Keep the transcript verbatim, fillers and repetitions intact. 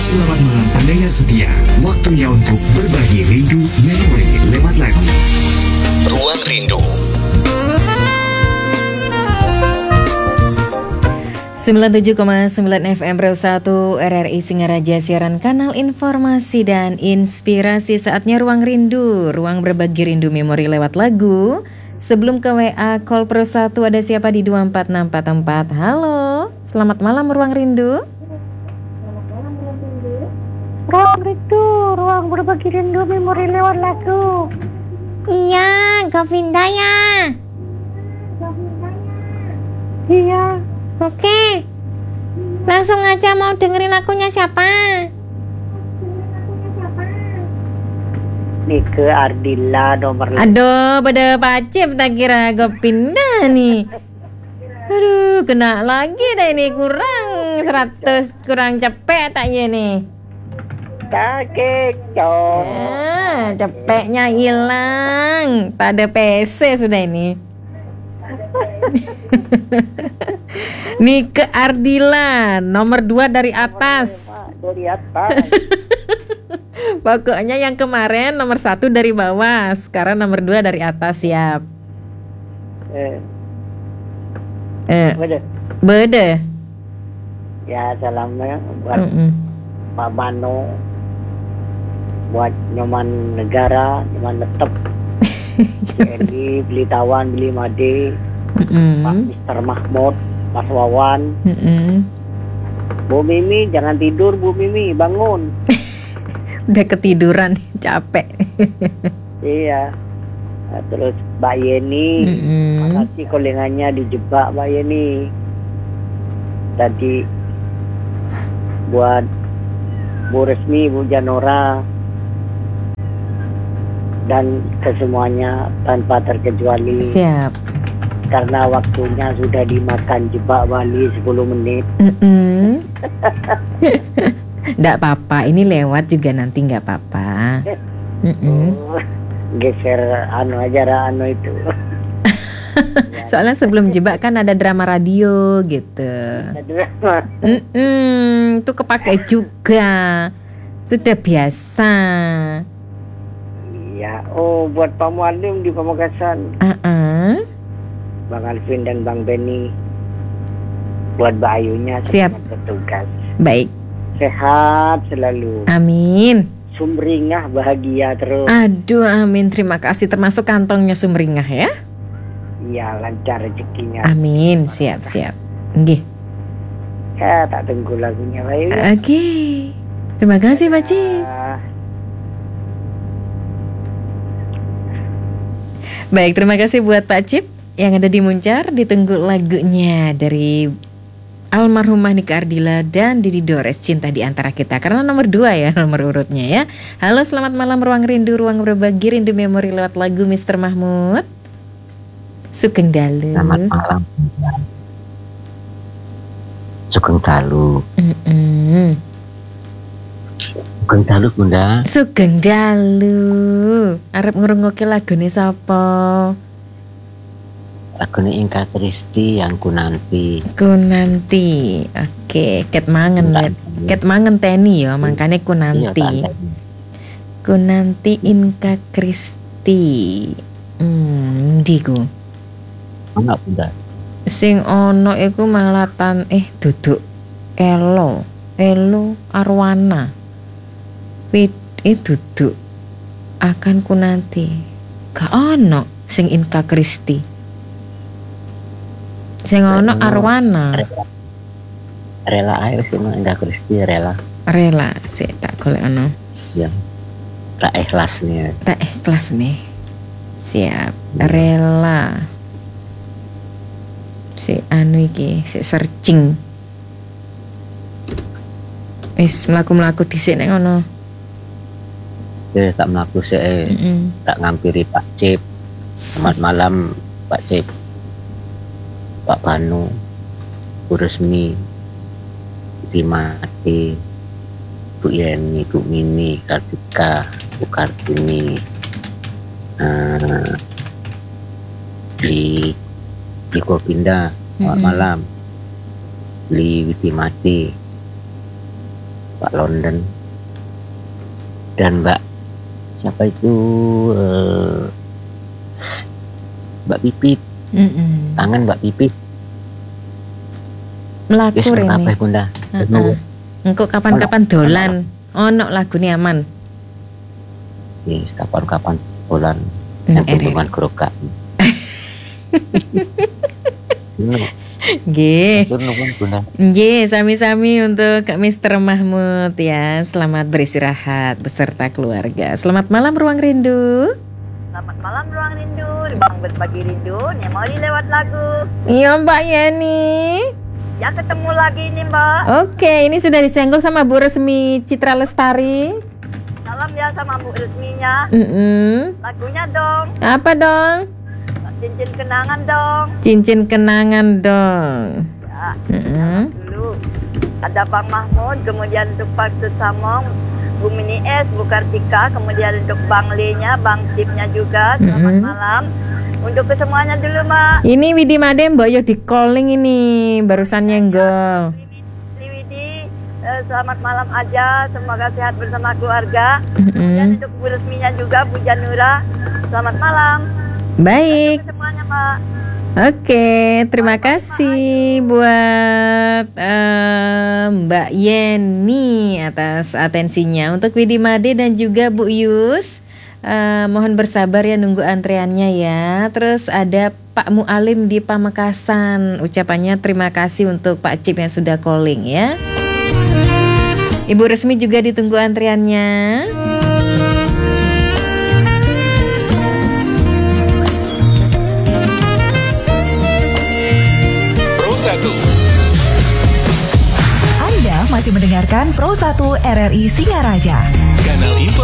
Selamat malam pendengar setia. Waktunya untuk berbagi rindu memori lewat lagu. Ruang Rindu. sembilan puluh tujuh koma sembilan F M Pro satu R R I Singaraja, siaran kanal informasi dan inspirasi. Saatnya Ruang Rindu, ruang berbagi rindu memori lewat lagu. Sebelum ke W A Call Pro satu, ada siapa di dua empat enam empat empat? Halo, selamat malam Ruang Rindu. Ruang Rindu, ruang berbagi rindu memori lewat lagu. Iya, Govinda ya. Iya. Oke, langsung aja mau dengerin lagunya siapa? Nike Ardila nomor. Aduh, pada pacip tak kira Govinda nih. Aduh, kena lagi dah ini, kurang seratus, kurang cepet tak ya nih. Kakek cok. Ah, cepetnya hilang. Tak ada P C sudah ini. Nike Ardila nomor dua dari atas. Dari atas. Pokoknya yang kemarin nomor satu dari bawah, sekarang nomor dua dari atas, siap. Eh. Eh, Bede. bede. Ya salamnya buat Mm-mm. Pak Mano, buat nyoman negara, nyoman tetep. Jadi beli tawan, beli made, Mm-mm. Pak Mister Mahmud, Mas Wawan. Mm-mm. Bu Mimi jangan tidur, Bu Mimi bangun. Udah ketiduran, capek. Iya. Nah, terus Mbak Yeni, Mm-mm. makasih kolengannya dijebak Mbak Yeni. Tadi buat Bu Resmi, Bu Janora, dan kesemuanya tanpa terkecuali. Siap. Karena waktunya sudah dimakan jebak Bali sepuluh menit. Mm-mm. Nggak apa-apa, ini lewat juga nanti, nggak apa-apa. Mm-mm. Oh, geser anu aja lah, anu itu. Soalnya sebelum jebak kan ada drama radio gitu. Mm-mm, itu kepake juga. Sudah biasa. Iya, oh buat Pak Mualim di Pamekasan, Uh-uh. Bang Alvin dan Bang Benny, buat Mbak Ayunya Siap. selamat bertugas. Baik, Sehat selalu, amin. sumringah bahagia terus. Aduh, amin. Terima kasih. Termasuk kantongnya sumringah ya. Iya, lancar rezekinya. Amin. Siap, siap. Nggih. Ya, tak tunggu lagunya Mbak Ayu. Oke. Terima kasih, Pak Cip. Ah, Baik, terima kasih buat Pak Cip yang ada di Muncar. Ditunggu lagunya dari almarhumah Nike Ardila dan Didi Dores, Cinta di Antara Kita. Karena nomor dua ya nomor urutnya ya. Halo, selamat malam Ruang Rindu, ruang berbagi rindu memori lewat lagu Mister Mahmud. Sugeng Dalu. Selamat malam. Sugeng Dalu. Mm-mm. Sugeng Dalu Bunda. Sugeng Dalu. Arep ngrungokke lagune sapa? Lagune Inka Kristi yang ku nanti. Ku nanti. Oke, ket mangen Bentar. Net. Ket mangen teni ya, makane ku nanti. Iya, tak. Ku nanti Inka Kristi. Hmm, ndi ku? Enggak Bunda. Sing ono iku malah tan eh duduk Elo. Elo Arwana. Wit eh duduk akan ku nanti. Gak ono sing Inka Kristi. Sing ono Arwana. Rela, rela ayo sih mah Inka Kristi rela. Rela sih tak golek ono. Ya. Tak ikhlas nih. Tak ikhlas nih. Siap. Rela. Si anu iki, si searching. Wis mlaku-mlaku dhisik nek ngono. Ya tak melaku sih. Eh. Heeh. Tak ngampiri Pak Cip. Selamat malam Pak Cip. Pak Banu. Bu Resmi. Dimati. Bu Yeni, Bu Mini, Kartika, Bu Kartini. Uh, di di Govinda, selamat Mm-mm. malam. Beli Witi Mati, Pak London, dan Mbak siapa itu eh, Mbak Pipit. Mm-mm. Kangen Mbak Pipit. Melakur Wis ini. kabeh Bunda. Heeh. Engko kapan-kapan dolan. Ono lagune aman. Yes, kapan-kapan dolan Hmm, yang hubungan gerokak. Nggih. Tur nuwun Bunda. Nggih, sami-sami untuk Kak Mister Mahmud ya. Selamat beristirahat beserta keluarga. Selamat malam Ruang Rindu. Selamat malam Ruang Rindu, di Bang Berbagi Rindu, Nemoli lewat lagu. Iya Mbak Yeni. Ya ketemu lagi nih Mbak. Oke, ini sudah disenggol sama Bu Resmi Citra Lestari. Salam ya sama Bu Resminya. Mm-mm. Lagunya dong, Apa dong? cincin kenangan dong. Cincin kenangan dong. Ya, Mm-mm. dulu. Ada Bang Mahmud, kemudian untuk Pak Samong, Bu Mini S, Bu Kartika, kemudian untuk Bang Le-nya, Bang Cipnya juga. Selamat Mm-mm. malam. Untuk kesemuanya dulu Mbak. Ini Widi Made Mbak Yo di calling ini barusan nyenggol. Liwidi, eh, selamat malam aja, semoga sehat bersama keluarga. Dan Mm-mm. untuk Bu Resminya juga, Bu Janura, selamat malam. Baik. Semuanya Mbak. Oke, terima kasih buat eh, Mbak Yeni atas atensinya. Untuk Widi Made dan juga Bu Yus, eh, mohon bersabar ya nunggu antreannya ya. Terus ada Pak Mualim di Pamekasan, ucapannya terima kasih untuk Pak Cip yang sudah calling ya. Ibu Resmi juga ditunggu antreannya. Pro satu. Anda masih mendengarkan Pro satu R R I Singaraja. Kanal Info